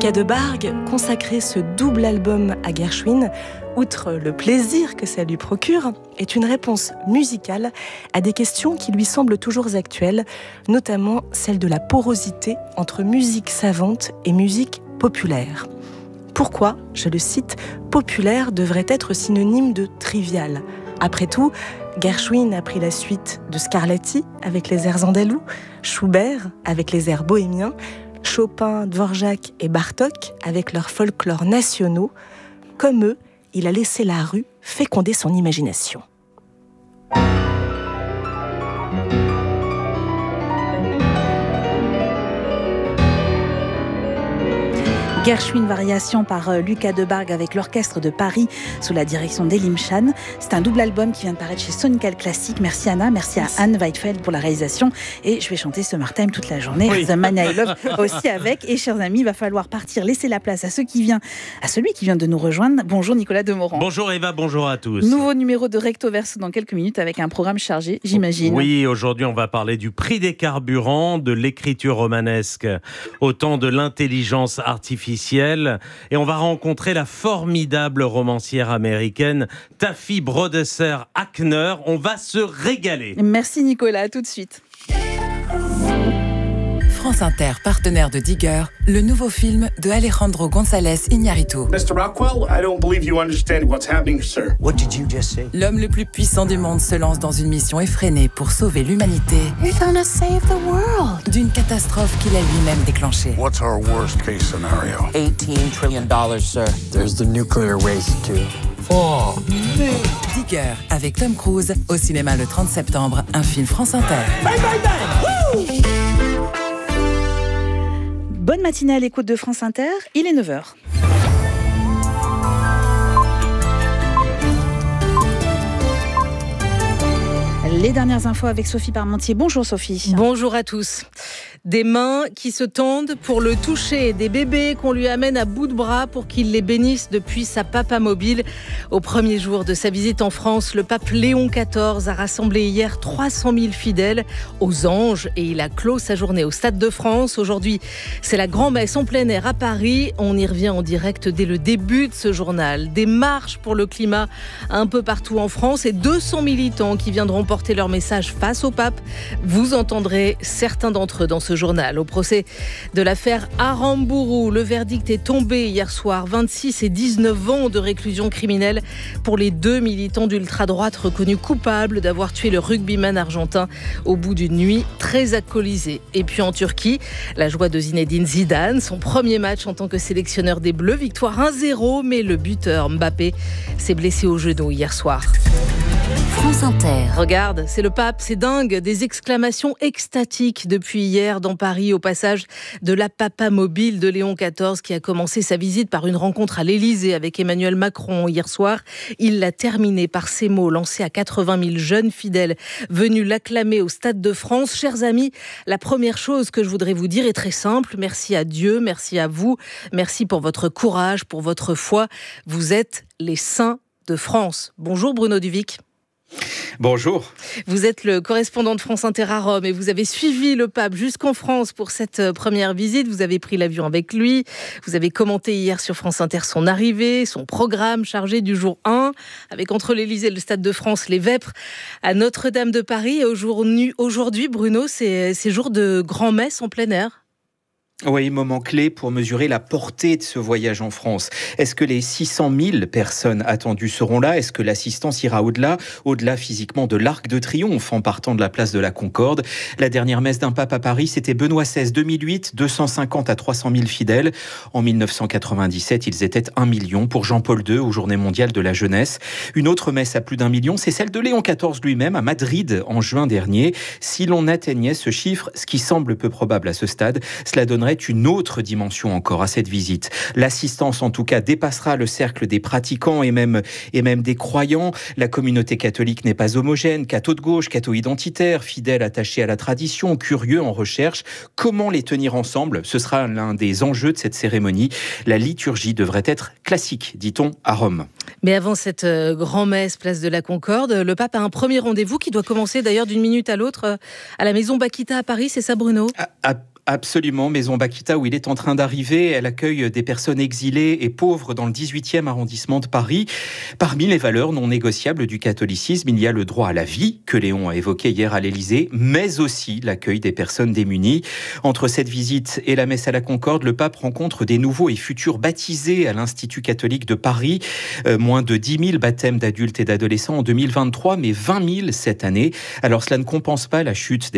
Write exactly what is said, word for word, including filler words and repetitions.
Lucas Debargue consacrait ce double album à Gershwin, outre le plaisir que ça lui procure, est une réponse musicale à des questions qui lui semblent toujours actuelles, notamment celle de la porosité entre musique savante et musique populaire. Pourquoi, je le cite, populaire devrait être synonyme de trivial ? Après tout, Gershwin a pris la suite de Scarlatti avec les airs andalous, Schubert avec les airs bohémiens, Chopin, Dvorak et Bartók avec leurs folklores nationaux. Comme eux, il a laissé la rue féconder son imagination. Gershwin Variation par Lucas Debargue avec l'Orchestre de Paris sous la direction d'Elim Chan. C'est un double album qui vient de paraître chez Sonical Classic. Merci Anna, merci, merci à Anne Weidfeld pour la réalisation. Et je vais chanter Summertime toute la journée. Oui. The Man I Love aussi avec. Et chers amis, il va falloir partir, laisser la place à ceux qui vient, à celui qui vient de nous rejoindre. Bonjour Nicolas Demorand. Bonjour Eva, bonjour à tous. Nouveau numéro de Recto Verso dans quelques minutes avec un programme chargé, j'imagine. Oui, aujourd'hui on va parler du prix des carburants, de l'écriture romanesque, autant de l'intelligence artificielle. Et on va rencontrer la formidable romancière américaine Taffy Brodesser-Akner. On va se régaler. Merci Nicolas, à tout de suite. France Inter, partenaire de Digger, le nouveau film de Alejandro González Iñárritu. mister Rockwell, I don't believe you understand what's happening, sir. What did you just say? L'homme le plus puissant du monde se lance dans une mission effrénée pour sauver l'humanité. You're gonna save the world. D'une catastrophe qu'il a lui-même déclenchée. What's our worst case scenario? eighteen trillion dollars, sir. There's the nuclear waste, too. Oh, Digger, avec Tom Cruise, au cinéma le trente septembre, un film France Inter. Bang, bang, bang. Woo! Bonne matinée à l'écoute de France Inter, il est neuf heures. Les dernières infos avec Sophie Parmentier. Bonjour Sophie. Bonjour à tous. Des mains qui se tendent pour le toucher, des bébés qu'on lui amène à bout de bras pour qu'il les bénisse depuis sa Papamobile. Au premier jour de sa visite en France, le pape Léon quatorze a rassemblé hier trois cent mille fidèles aux Anges et il a clos sa journée au Stade de France. Aujourd'hui, c'est la grand-messe en plein air à Paris. On y revient en direct dès le début de ce journal. Des marches pour le climat un peu partout en France et deux cents militants qui viendront porter leur message face au pape. Vous entendrez certains d'entre eux dans ce journal. Au procès de l'affaire Aramburu, le verdict est tombé hier soir. vingt-six et dix-neuf ans de réclusion criminelle pour les deux militants d'ultra-droite reconnus coupables d'avoir tué le rugbyman argentin au bout d'une nuit très alcoolisée. Et puis en Turquie, la joie de Zinedine Zidane, son premier match en tant que sélectionneur des Bleus, victoire un zéro, mais le buteur Mbappé s'est blessé au genou hier soir. France Inter. Regarde, c'est le pape, c'est dingue. Des exclamations extatiques depuis hier dans Paris au passage de la Papamobile de Léon quatorze qui a commencé sa visite par une rencontre à l'Élysée avec Emmanuel Macron hier soir. Il l'a terminé par ces mots lancés à quatre-vingt mille jeunes fidèles venus l'acclamer au Stade de France. Chers amis, la première chose que je voudrais vous dire est très simple. Merci à Dieu, merci à vous, merci pour votre courage, pour votre foi. Vous êtes les saints de France. Bonjour Bruno Duvic. Bonjour. Vous êtes le correspondant de France Inter à Rome et vous avez suivi le pape jusqu'en France pour cette première visite. Vous avez pris l'avion avec lui. Vous avez commenté hier sur France Inter son arrivée, son programme chargé du jour un, avec entre l'Élysée et le Stade de France, les Vêpres à Notre-Dame de Paris. Et aujourd'hui, aujourd'hui Bruno, c'est, c'est jour de grand-messe en plein air. Oui, moment clé pour mesurer la portée de ce voyage en France. Est-ce que les six cent mille personnes attendues seront là ? Est-ce que l'assistance ira au-delà, au-delà physiquement de l'Arc de Triomphe en partant de la place de la Concorde ? La dernière messe d'un pape à Paris, c'était Benoît seize, deux mille huit, deux cent cinquante à trois cent mille fidèles. En dix-neuf cent quatre-vingt-dix-sept, ils étaient un million pour Jean-Paul deux aux Journées mondiales de la jeunesse. Une autre messe à plus d'un million, c'est celle de Léon quatorze lui-même à Madrid en juin dernier. Si l'on atteignait ce chiffre, ce qui semble peu probable à ce stade, cela donnerait une autre dimension encore à cette visite. L'assistance, en tout cas, dépassera le cercle des pratiquants et même, et même des croyants. La communauté catholique n'est pas homogène, catho de gauche, catho identitaire, fidèles attachés à la tradition, curieux en recherche. Comment les tenir ensemble ? Ce sera l'un des enjeux de cette cérémonie. La liturgie devrait être classique, dit-on, à Rome. Mais avant cette euh, grand-messe, place de la Concorde, le pape a un premier rendez-vous qui doit commencer d'ailleurs d'une minute à l'autre euh, à la maison Bakita à Paris, c'est ça Bruno ? à, à... Absolument, Maison Bakita où il est en train d'arriver, elle accueille des personnes exilées et pauvres dans le dix-huitième arrondissement de Paris. Parmi les valeurs non négociables du catholicisme, il y a le droit à la vie, que Léon a évoqué hier à l'Élysée, mais aussi l'accueil des personnes démunies. Entre cette visite et la messe à la Concorde, le pape rencontre des nouveaux et futurs baptisés à l'Institut catholique de Paris. Euh, moins de dix mille baptêmes d'adultes et d'adolescents en deux mille vingt-trois, mais vingt mille cette année. Alors cela ne compense pas la chute des